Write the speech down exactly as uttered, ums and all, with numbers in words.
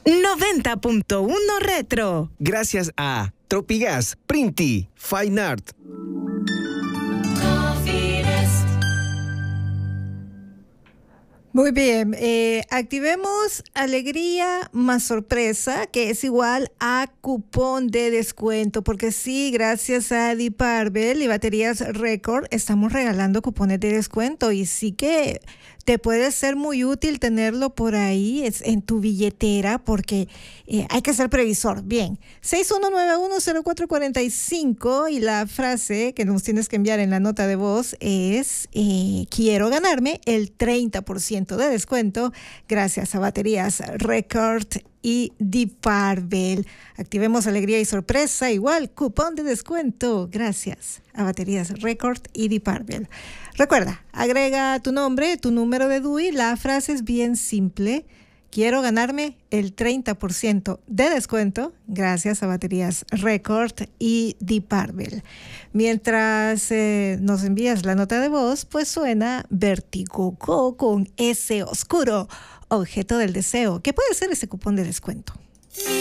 noventa punto uno Retro. Gracias a Tropigas, Printi, Fine Art. Muy bien, eh, activemos alegría más sorpresa, que es igual a cupón de descuento, porque sí, gracias a Deep Purple y Baterías Record estamos regalando cupones de descuento y sí que te puede ser muy útil tenerlo por ahí es en tu billetera porque eh, hay que ser previsor. Bien, seis uno nueve uno cero cuatro cuatro cinco y la frase que nos tienes que enviar en la nota de voz es eh, quiero ganarme el treinta por ciento de descuento gracias a Baterías Record y Deep Purple. Activemos alegría y sorpresa, igual cupón de descuento gracias a Baterías Record y Deep Purple. Recuerda, agrega tu nombre, tu número de D U I, la frase es bien simple. Quiero ganarme el treinta por ciento de descuento gracias a Baterías Record y Deep Purple. Mientras eh, nos envías la nota de voz, pues suena Vertigo Go con ese oscuro objeto del deseo. ¿Qué puede ser ese cupón de descuento?